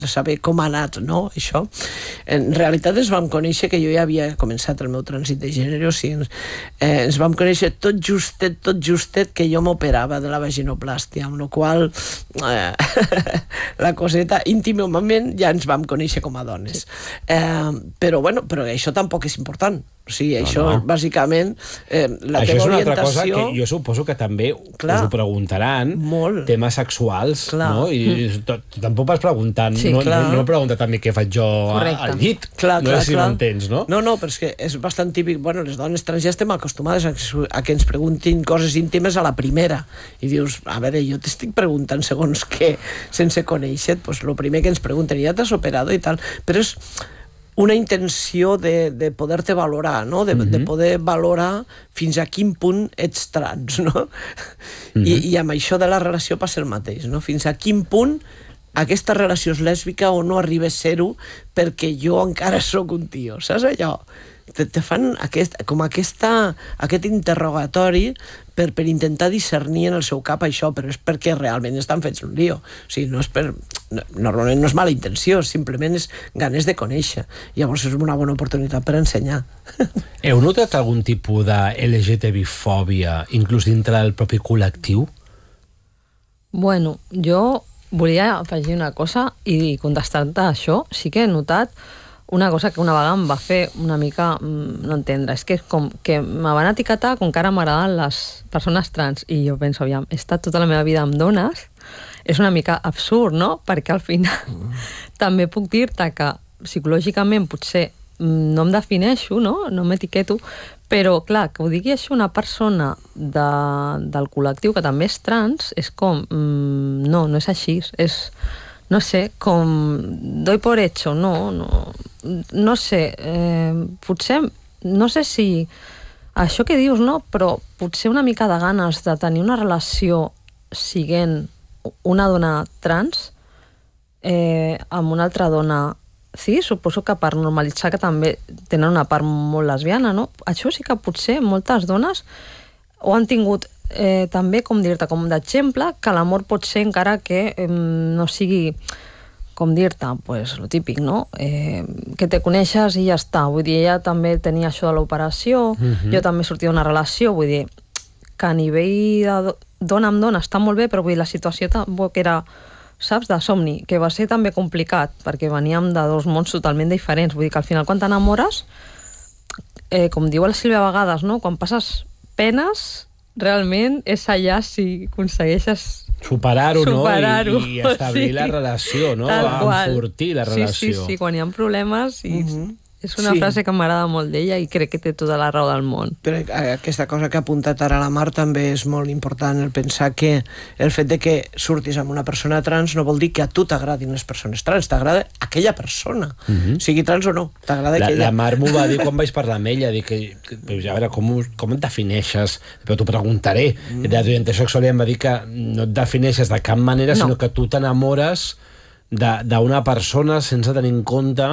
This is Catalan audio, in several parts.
saber com ha anat, no, això. En realitat ens vam conèixer que jo ja havia començat el meu trànsit de gènere, o sigui, ens vam conèixer tot justet que jo m'operava de la vaginoplàstia, amb la qual la coseta, íntimament ja ens vam conèixer com a dones. Però això tampoc és important. O sigui, això, bàsicament, la teva orientació... Això és una altra cosa que jo suposo que també us ho preguntaran, temes sexuals, no? I tampoc vas preguntant, no he preguntat a mi què faig jo al llit, no sé si m'entens, no? No, però és que és bastant típic, bueno, les dones trans ja estem acostumades a que ens preguntin coses íntimes a la primera, i dius, a veure, jo t'estic preguntant segons què, sense conèixer-te, doncs el primer que ens pregunten, ja t'has operat i tal, però és una intenció de poder-te valorar, no? De poder valorar fins a quin punt ets trans, no? I amb això de la relació passa el mateix, no? Fins a quin punt aquesta relació és lèsbica o no arriba a ser-ho perquè jo encara sóc un tio, saps allò? Te fan aquest interrogatori per intentar discernir en el seu cap això, però és perquè realment estan fets un lío. O sigui, normalment no és mala intenció, simplement és ganes de conèixer. Llavors és una bona oportunitat per ensenyar. Heu notat algun tipus de LGTB-fòbia, inclús dintre del propi col·lectiu? Bueno, jo volia afegir una cosa i contestar-te a això. Sí que he notat una cosa que una vegada em va fer una mica no entendre, és que és com que me van etiquetar com que ara m'agraden les persones trans, i jo penso, aviam, he estat tota la meva vida amb dones, és una mica absurd, no? Perquè al final també puc dir-te que psicològicament potser no em defineixo, no m'etiqueto, però clar, que ho digui això una persona del col·lectiu que també és trans, és com, no és així, és... no sé, com doy por hecho, no sé, potser, no sé si això que dius, no, però potser una mica de ganes de tenir una relació siguent una dona trans amb una altra dona cis, suposo que per normalitzar que també tenen una part molt lesbiana, no? Això sí que potser moltes dones ho han tingut també, com dir-te, com d'exemple, que l'amor pot ser encara que no sigui, com dir-te, pues, lo típic, no? Que te coneixes i ja està. Vull dir, ella també tenia això de l'operació, jo també sortia d'una relació, vull dir, que a nivell de dona amb dona està molt bé, però vull dir, la situació tampoc era, saps, de somni, que va ser també complicat, perquè veníem de dos mons totalment diferents. Vull dir que al final, quan t'enamores, com diu la Sílvia a vegades, no? Quan passes penes, realment és allà si aconsegueixes superar-ho, no? I establir la relació, no? Enfortir la relació. Sí, quan hi ha problemes és una frase que m'agrada molt d'ella i crec que té tota la raó del món. Però aquesta cosa que ha apuntat ara la Mar també és molt important, el pensar que el fet de que surtis amb una persona trans no vol dir que a tu t'agradin les persones trans, t'agrada aquella persona, sigui trans o no, t'agrada aquella. La Mar m'ho va dir quan vaig parlar amb ella, dic que, a veure, com et defineixes? Però t'ho preguntaré. D'orientació sexual em va dir que no et defineixes de cap manera, sinó que tu t'enamores d'una persona sense tenir en compte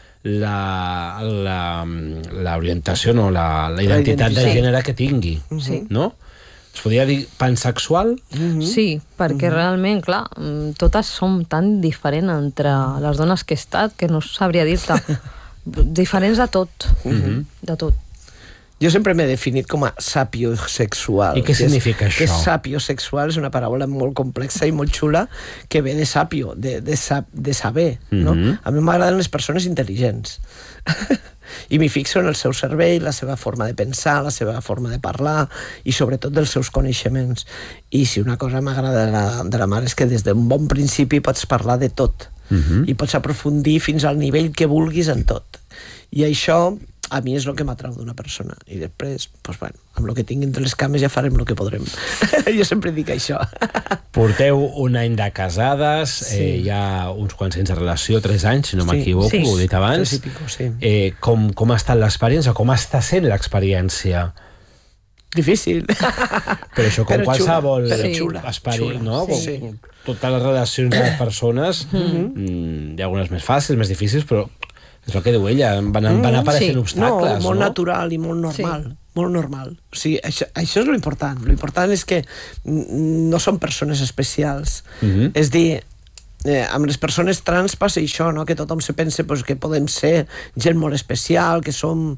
l'orientació, no, la identitat de gènere que tingui, no? Es podria dir pansexual? Sí, perquè realment, clar, totes som tan diferents entre les dones que he estat que no sabria dir-te. Diferents de tot, de tot. Jo sempre m'he definit com a sapiosexual. I què significa això? Que sapiosexual és una paraula molt complexa i molt xula que ve de sapio, de saber, no? A mi m'agraden les persones intel·ligents. I m'hi fixo en el seu cervell, la seva forma de pensar, la seva forma de parlar i sobretot dels seus coneixements. I si una cosa m'agrada de la Mar és que des d'un bon principi pots parlar de tot i pots aprofundir fins al nivell que vulguis en tot. I això a mi és el que m'atrau d'una persona. I després, doncs, bueno, amb el que tinguin entre les cames ja farem el que podrem. Jo sempre dic això. Porteu un any de casades, hi ha uns quants anys de relació, 3 anys, si no m'equivoco, ho he dit abans. 3 i pico, sí. Com ha estat l'experiència? Com està sent l'experiència? Difícil. Però això com qualsevol experiència, no? Totes les relacions de les persones, hi ha algunes més fàcils, més difícils, però és el que diu ella, van apareixent obstacles, no? Molt natural i molt normal. Molt normal. O sigui, això és l'important. L'important és que no són persones especials. És dir, amb les persones trans passa això, no? Que tothom se pensa pues, que podem ser gent molt especial, que som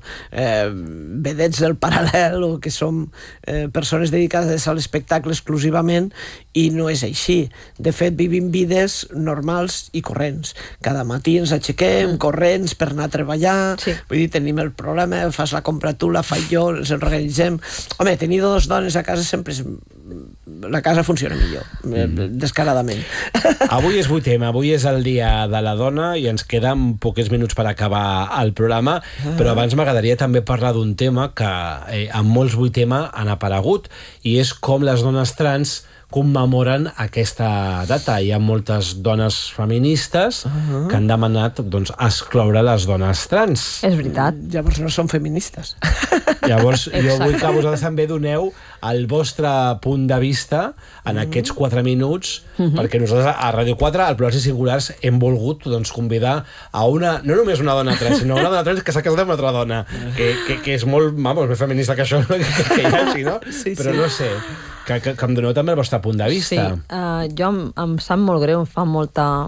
vedets del paral·lel o que som persones dedicades a l'espectacle exclusivament, i no és així. De fet, vivim vides normals i corrents. Cada matí ens aixequem corrents per anar a treballar, vull dir, tenim el problema, fas la compra tu, la faig jo, ens organitzem. Home, tenir dues dones a casa sempre és... La casa funciona millor, descaradament. Avui és 8M, avui és el dia de la dona i ens queden pocs minuts per acabar el programa, però abans m'agradaria també parlar d'un tema que en molts 8M han aparegut, i és com les dones trans commemoren aquesta data. Hi ha moltes dones feministes que han demanat excloure les dones trans. És veritat. Llavors no són feministes. Llavors jo vull que vosaltres també doneu el vostre punt de vista en aquests 4 minuts, perquè nosaltres a Ràdio 4, al Plurals i Singulars, hem volgut convidar a una, no només una dona trans, sinó una dona trans que s'ha casat amb una altra dona, que és molt, vamos, més feminista que això, que hi hagi, no? Però no sé, que em doneu també el vostre punt de vista. Sí, jo em sap molt greu, em fa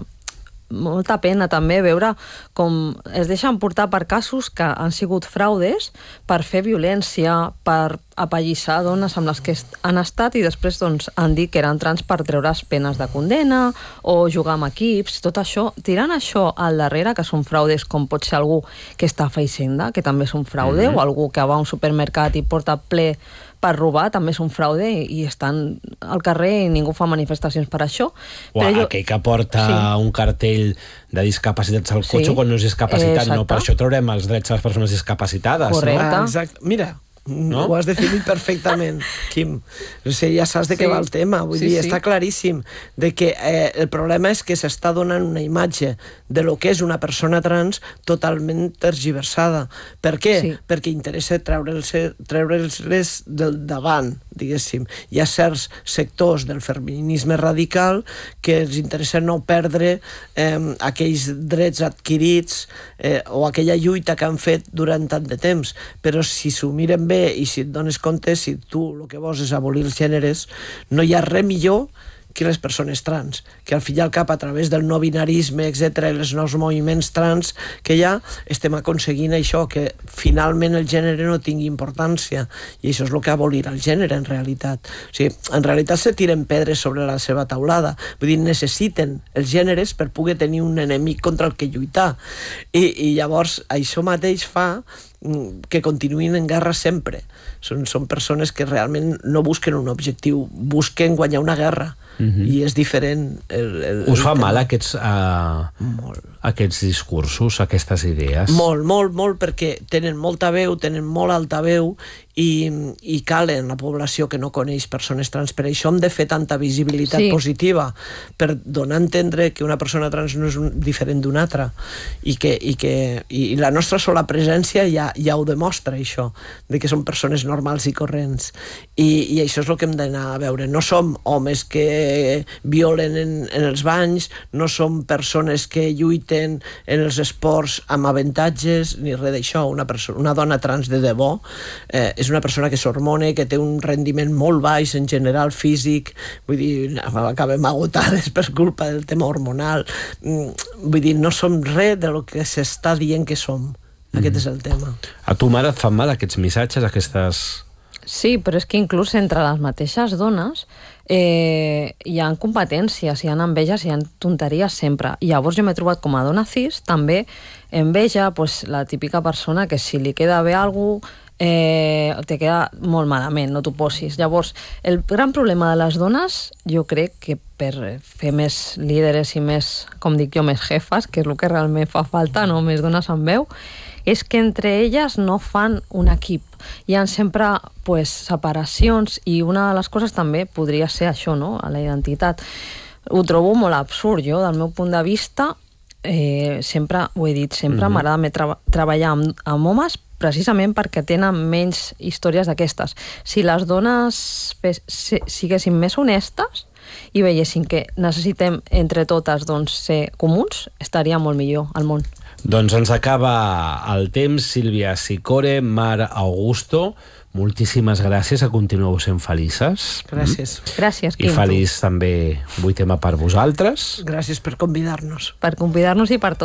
molta pena també veure com es deixen portar per casos que han sigut fraudes per fer violència, per apallissar dones amb les que han estat, i després han dit que eren trans per treure's penes de condena o jugar amb equips, tot això, tirant això al darrere, que són fraudes com pot ser algú que està a Hisenda, que també és un fraude, o algú que va a un supermercat i porta ple per robar, també és un fraude, i estan al carrer i ningú fa manifestacions per això. O aquell que porta un cartell de discapacitats al cotxe quan no és discapacitat, no, per això traurem els drets a les persones discapacitades. Correcte. Exacte. Mira, ho has definit perfectament, Quim. O sigui, ja saps de què va el tema. Vull dir, està claríssim de que el problema és que s'està donant una imatge de lo que és una persona totalment tergiversada. Per què? Perquè interessa treure'ls del davant, diguéssim. Hi ha certs sectors del feminisme radical que els interessa no perdre aquells drets adquirits o aquella lluita que han fet durant tant de temps. Però si s'ho miren bé i si et dones compte, si tu el que vols és abolir els gèneres, no hi ha res millor que les persones trans, que al fi i al cap, a través del no binarisme, etc., i els nous moviments trans que hi ha, estem aconseguint això, que finalment el gènere no tingui importància, i això és el que abolir el gènere, en realitat. O sigui, en realitat se tiren pedres sobre la seva taulada, vull dir, necessiten els gèneres per poder tenir un enemic contra el que lluitar, i llavors això mateix fa que continuïn en guerra sempre. Són persones que realment no busquen un objectiu, busquen guanyar una guerra, i és diferent. Us fa mal aquests discursos, aquestes idees? Molt, molt, molt, perquè tenen molta veu, tenen molt alta veu, i calen la població que no coneix persones trans. Per això hem de fer tanta visibilitat positiva, per donar a entendre que una persona trans no és diferent d'una altra, i la nostra sola presència ja ho demostra, això, de que són persones normals i corrents, i això és el que hem d'anar a veure. No som homes que violen en els banys, no som persones que lluiten en els esports amb avantatges, ni res d'això. Una dona trans de debò és una persona que s'hormona, que té un rendiment molt baix en general físic, vull dir, acabem agotades per culpa del tema hormonal, vull dir, no som res del que s'està dient que som. Aquest és el tema. A tu, mare, et fan mal aquests missatges, aquestes... Sí, però és que inclús entre les mateixes dones hi ha competències, hi ha enveges, hi ha tonteries sempre. I llavors jo m'he trobat com a dona cis també enveja la típica persona que si li queda bé alguna cosa te queda molt malament, no t'ho posis. Llavors, el gran problema de les dones, jo crec que per fer més líderes i més, com dic jo, més jefes, que és el que realment fa falta, no? Més dones amb veu, és que entre elles no fan un equip. Hi ha sempre separacions, i una de les coses també podria ser això, no? A la identitat. Ho trobo molt absurd, jo, del meu punt de vista. Sempre, ho he dit, sempre m'agrada més treballar amb homes, precisament perquè tenen menys històries d'aquestes. Si les dones siguessin més honestes i veiessin que necessitem entre totes ser comuns, estaria molt millor al món. Doncs ens acaba el temps. Sílvia Sicore, Mar Augusto, moltíssimes gràcies, a continueu sent felices. Gràcies. Gràcies, I Quinto. feliç també 8M per vosaltres. Gràcies per convidar-nos. Per convidar-nos i per tot.